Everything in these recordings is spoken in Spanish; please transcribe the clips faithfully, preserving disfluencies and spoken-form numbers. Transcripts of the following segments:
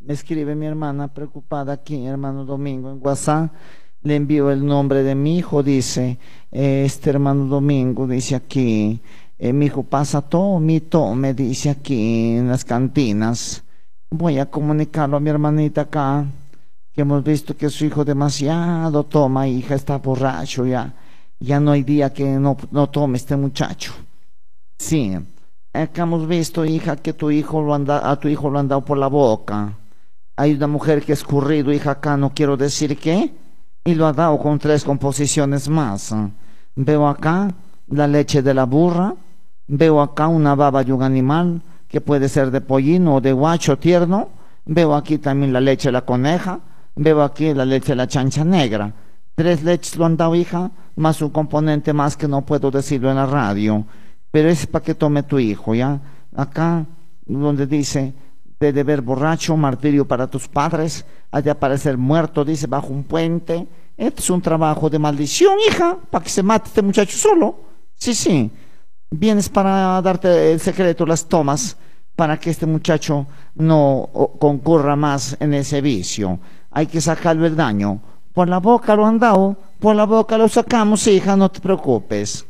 Me escribe mi hermana preocupada aquí, hermano Domingo, en WhatsApp. Le envío el nombre de mi hijo, dice, eh, este hermano Domingo, dice aquí, eh, mi hijo pasa todo, mi todo, me dice aquí en las cantinas. Voy a comunicarlo a mi hermanita acá, que hemos visto que su hijo demasiado toma, hija, está borracho ya. Ya no hay día que no, no tome este muchacho. Sí, acá hemos visto, hija, que tu hijo lo anda, a tu hijo lo han dado por la boca. Hay una mujer que ha escurrido, hija, acá no quiero decir qué, y lo ha dado con tres composiciones más. Veo acá la leche de la burra, veo acá una baba de un animal, que puede ser de pollino o de guacho tierno, veo aquí también la leche de la coneja, veo aquí la leche de la chancha negra. Tres leches lo han dado, hija, más un componente más que no puedo decirlo en la radio, pero es para que tome tu hijo, ¿ya? Acá, donde dice, de deber borracho, martirio para tus padres, ha de aparecer muerto, dice, bajo un puente. Este es un trabajo de maldición, hija, para que se mate este muchacho solo. Sí, sí, vienes para darte el secreto, las tomas, para que este muchacho no concurra más en ese vicio. Hay que sacarle el daño. Por la boca lo han dado, por la boca lo sacamos, hija, no te preocupes.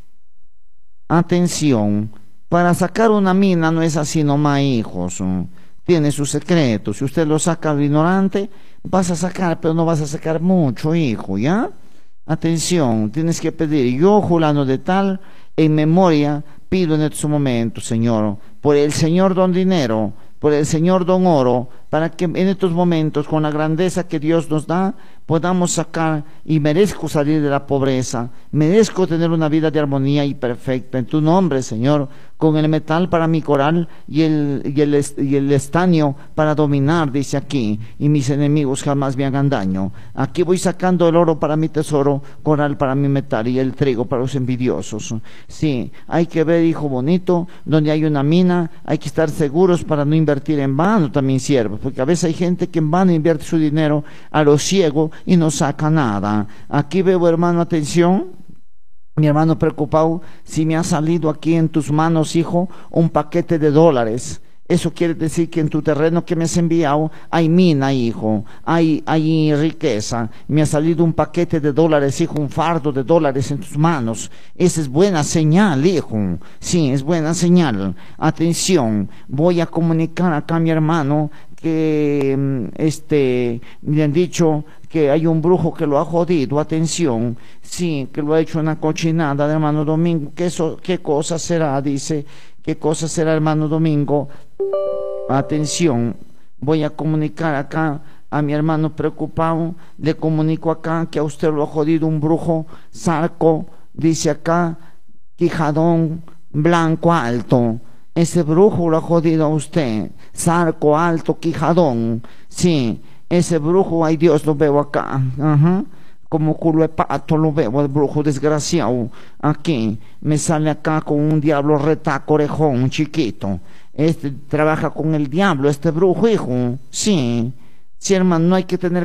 Atención, para sacar una mina no es así nomás, hijos. Tiene sus secretos. Si usted lo saca al ignorante, vas a sacar, pero no vas a sacar mucho, hijo, ¿ya? Atención, tienes que pedir, yo, fulano de tal, en memoria, pido en estos momentos, Señor, por el Señor don dinero, por el Señor don oro, para que en estos momentos, con la grandeza que Dios nos da, podamos sacar, y merezco salir de la pobreza, merezco tener una vida de armonía y perfecta, en tu nombre, Señor, con el metal para mi coral y el, y el, y el estaño para dominar, dice aquí, y mis enemigos jamás me hagan daño. Aquí voy sacando el oro para mi tesoro, coral para mi metal y el trigo para los envidiosos. Sí, hay que ver, hijo bonito, donde hay una mina, hay que estar seguros para no invertir en vano también, siervo, porque a veces hay gente que en vano invierte su dinero a lo ciego y no saca nada. Aquí veo, hermano, atención, mi hermano preocupado, si me ha salido aquí en tus manos, hijo, un paquete de dólares. Eso quiere decir que en tu terreno que me has enviado hay mina, hijo, hay, hay riqueza. Me ha salido un paquete de dólares, hijo, un fardo de dólares en tus manos. Esa es buena señal, hijo. Sí, es buena señal. Atención, voy a comunicar acá a mi hermano que este, me han dicho que hay un brujo que lo ha jodido, atención, sí, que lo ha hecho una cochinada, hermano Domingo. ¿Qué, eso, qué cosa será? Dice, ¿qué cosa será, hermano Domingo? Atención, voy a comunicar acá a mi hermano preocupado, le comunico acá que a usted lo ha jodido un brujo sarco, dice acá, quijadón blanco alto. Ese brujo lo ha jodido a usted, sarco alto, quijadón, sí, ese brujo, ay Dios, lo veo acá, ajá, como culo de pato lo veo, el brujo desgraciado, aquí, me sale acá con un diablo retaco orejón, chiquito, este trabaja con el diablo, este brujo, hijo, sí, sí, hermano, no hay que tener